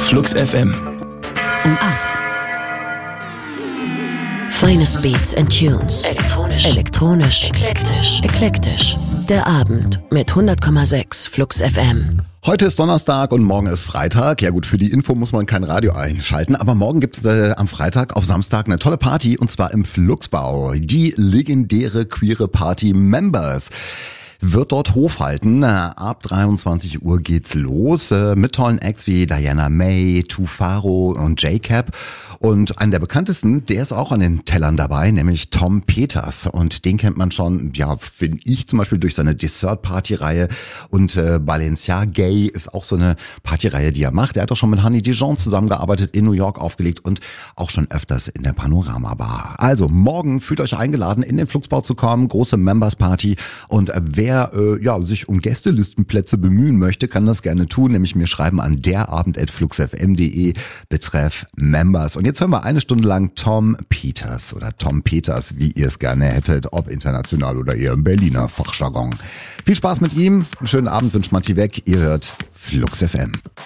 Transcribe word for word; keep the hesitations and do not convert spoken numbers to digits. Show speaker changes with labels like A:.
A: Flux F M.
B: Um acht. Finest Beats and Tunes. Elektronisch. Elektronisch. Eklektisch. Eklektisch. Der Abend mit hundert Komma sechs Flux F M.
C: Heute ist Donnerstag und morgen ist Freitag. Ja gut, für die Info muss man kein Radio einschalten, aber morgen gibt's äh, am Freitag auf Samstag eine tolle Party und zwar im Fluxbau. Die legendäre queere Party Members wird dort Hof halten. Ab dreiundzwanzig Uhr geht's los mit tollen Acts wie Diana May, Tufaro und J-Cap. Und einer der bekanntesten, der ist auch an den Tellern dabei, nämlich Tom Peters. Und den kennt man schon, ja, finde ich zum Beispiel durch seine Dessert-Party-Reihe. Und äh, Balenciaga Gay ist auch so eine Partyreihe, die er macht. Er hat auch schon mit Honey Dijon zusammengearbeitet, in New York aufgelegt und auch schon öfters in der Panorama Bar. Also morgen fühlt euch eingeladen, in den Fluxbau zu kommen. Große Members-Party. Und äh, wer äh, ja, sich um Gästelistenplätze bemühen möchte, kann das gerne tun. Nämlich mir schreiben an derabend at fluxfm punkt de betreff Members. Und jetzt hören wir eine Stunde lang Tom Peters oder Tom Peters, wie ihr es gerne hättet, ob international oder eher im Berliner Fachjargon. Viel Spaß mit ihm, einen schönen Abend wünscht Matti weg, ihr hört Flux F M.